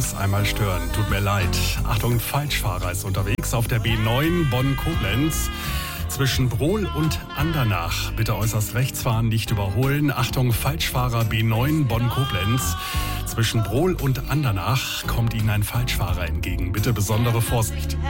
muss einmal stören. Tut mir leid. Achtung, Falschfahrer ist unterwegs auf der B9 Bonn-Koblenz. Zwischen Brohl und Andernach. Bitte äußerst rechts fahren, nicht überholen. Achtung, Falschfahrer B9 Bonn-Koblenz. Zwischen Brohl und Andernach kommt Ihnen ein Falschfahrer entgegen. Bitte besondere Vorsicht.